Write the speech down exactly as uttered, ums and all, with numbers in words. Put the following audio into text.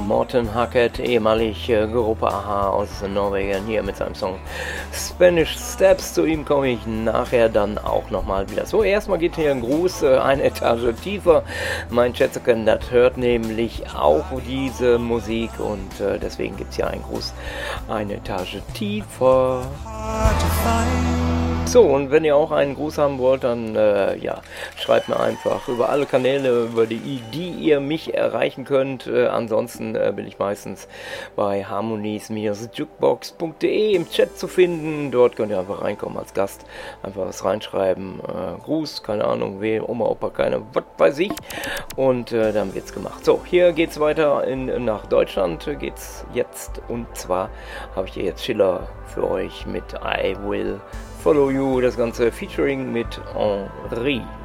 Morten Harket, ehemalig äh, Gruppe Aha aus Norwegen, hier mit seinem Song Spanish Steps. Zu ihm komme ich nachher dann auch nochmal wieder. So, erstmal geht hier ein Gruß, äh, eine Etage tiefer. Mein Schätzchen, das hört nämlich auch diese Musik und äh, deswegen gibt es hier einen Gruß, eine Etage tiefer. So, und wenn ihr auch einen Gruß haben wollt, dann äh, ja, schreibt mir einfach über alle Kanäle, über die, die ihr mich erreichen könnt. Äh, ansonsten äh, bin ich meistens bei harmonies jukebox punkt de im Chat zu finden. Dort könnt ihr einfach reinkommen als Gast, einfach was reinschreiben. Äh, Gruß, keine Ahnung, wem, Oma, Opa, keine, was weiß ich. Und äh, dann wird's gemacht. So, hier geht's weiter in, nach Deutschland, geht's jetzt. Und zwar habe ich hier jetzt Schiller für euch mit I Will Follow You, das Ganze featuring mit Henri.